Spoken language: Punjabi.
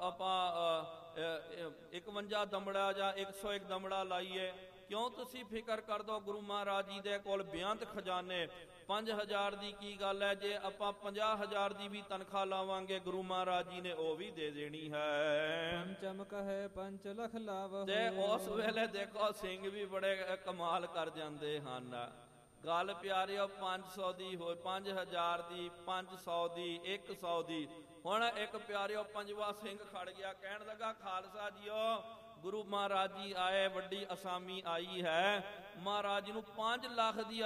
ਆਪਾਂ 51 ਦਮੜਾ ਜਾਂ 101 ਦਮੜਾ ਲਾਈਏ। ਕਿਉਂ ਤੁਸੀਂ ਫਿਕਰ ਕਰ ਦੋ? ਗੁਰੂ ਮਹਾਰਾਜ ਜੀ ਦੇ ਕੋਲ ਬੇਅੰਤ ਖਜ਼ਾਨੇ। 5000 ਦੀ ਕੀ ਗੱਲ ਹੈ? ਜੇ ਆਪਾਂ 50,000 ਦੀ ਵੀ ਤਨਖਾਹ ਲਾਵਾਂਗੇ ਗੁਰੂ ਮਹਾਰਾਜ ਜੀ ਨੇ ਉਹ ਵੀ ਦੇ ਦੇਣੀ ਹੈ। ਪੰਚਮ ਕਹੈ ਪੰਚ ਲਖ ਲਾਵਹੁ। ਤੇ ਉਸ ਵੇਲੇ ਦੇਖੋ ਸਿੰਘ ਵੀ ਬੜੇ ਕਮਾਲ ਕਰ ਜਾਂਦੇ ਹਨ। ਗੱਲ ਪਿਆਰਿਓ 500 ਦੀ ਹੋਏ, 5000 ਦੀ, 500 ਦੀ, 100 ਦੀ। ਹੁਣ ਇੱਕ ਪਿਆਰਿਓ ਪੰਜਵਾਂ ਸਿੰਘ ਖੜ ਗਿਆ, ਕਹਿਣ ਲੱਗਾ ਖਾਲਸਾ ਜੀਓ ਗੁਰੂ ਮਹਾਰਾਜ ਜੀ ਆਏ, ਵੱਡੀ ਅਸਾਮੀ ਆਈ ਹੈ, ਮਹਾਰਾਜ ਜੀ ਨੂੰ 5 ਲੱਖ ਦੀ